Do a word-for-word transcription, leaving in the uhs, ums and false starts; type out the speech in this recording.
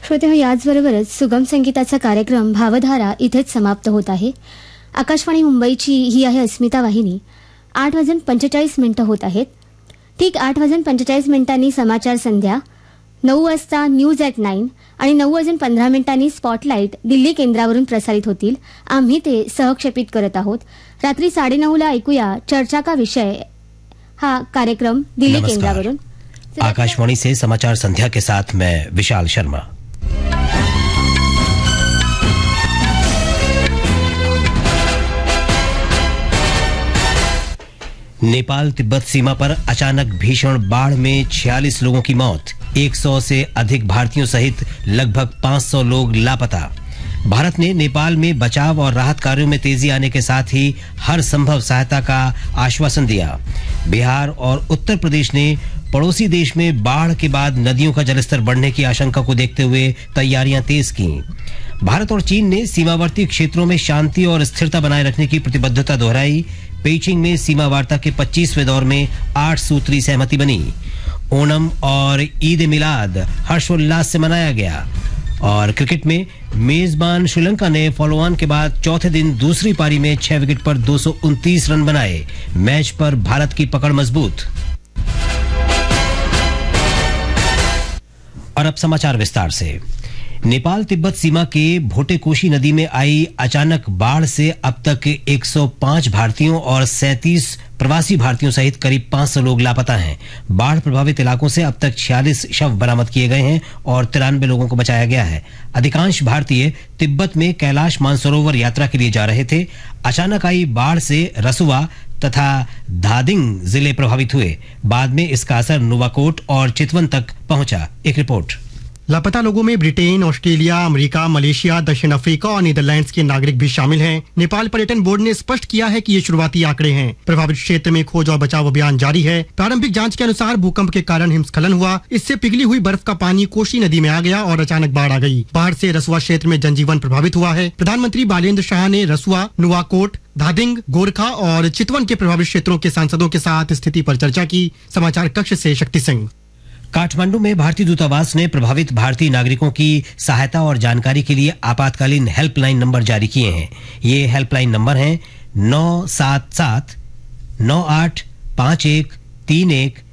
श्रोते, याचबरोबरच सुगम संगीताचा कार्यक्रम भावधारा इथेच समाप्त होत आहे. आकाशवाणी मुंबईची ही आहे अस्मिता वाहिनी. आठ वाजून पंचेचाळीस मिनिटं होत आहेत. ठीक आठ वाजून पंचेचाळीस मिनिटांनी समाचार संध्या, नऊ वाजता न्यूज ॲट नाईन आणि नऊ वाजून पंधरा मिनिटांनी स्पॉटलाईट दिल्ली केंद्रावरून प्रसारित होतील. आम्ही ते सहक्षेपित करत आहोत. रात्री साडेनऊला ऐकूया चर्चा का विषय हा कार्यक्रम दिल्ली केंद्रावरून. आकाशवाणी से समाचार संध्या के साथ मैं विशाल शर्मा. नेपाल तिब्बत सीमा पर अचानक भीषण बाढ़ में छियालीस लोगों की मौत, सौ से अधिक भारतीयों सहित लगभग पाँच सौ लोग लापता. भारत ने नेपाल में बचाव और राहत कार्यों में तेजी आने के साथ ही हर संभव सहायता का आश्वासन दिया. बिहार और उत्तर प्रदेश ने पड़ोसी देश में बाढ़ के बाद नदियों का जलस्तर बढ़ने की आशंका को देखते हुए तैयारियां तेज की. भारत और चीन ने सीमावर्ती क्षेत्रों में शांति और स्थिरता बनाए रखने की प्रतिबद्धता दोहराई. पेइचिंग में सीमा वार्ता के पच्चीसवें दौर में आठ सूत्री सहमति बनी. ओणम और ईद ए मिलाद हर्षोल्लास से मनाया गया. और क्रिकेट में मेजबान श्रीलंका ने फॉलो ऑन के बाद चौथे दिन दूसरी पारी में छह विकेट पर दो सौ उनतीस रन बनाए. मैच पर भारत की पकड़ मजबूत. और अब समाचार विस्तार से. नेपाल तिब्बत सीमा के भोटेकोशी नदी में आई अचानक बाढ़ से अब तक एक सौ पाँच भारतीयों और सैंतीस प्रवासी भारतीयों सहित करीब पाँच सौ लोग लापता हैं. बाढ़ प्रभावित इलाकों से अब तक छियालीस शव बरामद किए गए हैं और तिरानवे लोगों को बचाया गया है. अधिकांश भारतीय तिब्बत में कैलाश मानसरोवर यात्रा के लिए जा रहे थे. अचानक आई बाढ़ से रसुआ तथा धादिंग जिले प्रभावित हुए. बाद में इसका असर नुवाकोट और चितवन तक पहुंचा. एक रिपोर्ट. लापता लोगों में ब्रिटेन, ऑस्ट्रेलिया, अमेरिका, मलेशिया, दक्षिण अफ्रीका और नीदरलैंड्स के नागरिक भी शामिल हैं. नेपाल पर्यटन बोर्ड ने स्पष्ट किया है कि ये शुरुआती आंकड़े हैं. प्रभावित क्षेत्र में खोज और बचाव अभियान जारी है. प्रारंभिक जांच के अनुसार भूकंप के कारण हिमस्खलन हुआ. इससे पिघली हुई बर्फ का पानी कोशी नदी में आ गया और अचानक बाढ़ आ गई. बाढ़ से रसुआ क्षेत्र में जनजीवन प्रभावित हुआ है. प्रधानमंत्री बालेंद्र शाह ने रसुआ, नुवाकोट, धादिंग, गोरखा और चितवन के प्रभावित क्षेत्रों के सांसदों के साथ स्थिति पर चर्चा की. समाचार कक्ष से शक्ति सिंह. काठमांडू में भारतीय दूतावास ने प्रभावित भारतीय नागरिकों की सहायता और जानकारी के लिए आपातकालीन हेल्पलाइन नंबर जारी किए हैं. ये हेल्पलाइन नंबर हैं नौ सात सात नौ आठ पाँच एक तीन एक